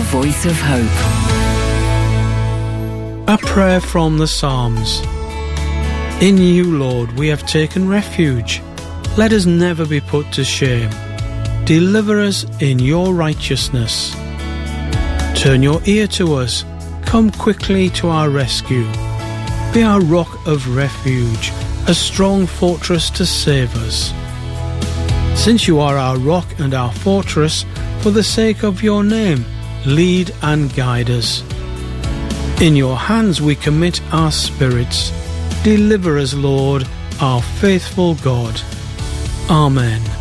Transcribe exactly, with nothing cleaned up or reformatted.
voice of hope. A prayer from the Psalms. In you, Lord, we have taken refuge. Let us never be put to shame. Deliver us in your righteousness. Turn your ear to us. Come quickly to our rescue. Be our rock of refuge, a strong fortress to save us. Since you are our rock and our fortress, for the sake of your name, lead and guide us. In your hands we commit our spirits. Deliver us, Lord, our faithful God. Amen.